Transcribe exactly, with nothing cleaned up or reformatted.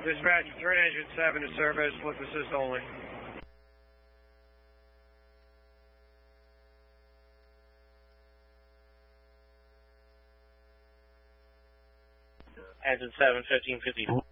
Dispatch, return engine seven to service, lift assist only. Engine seven, fifteen fifty.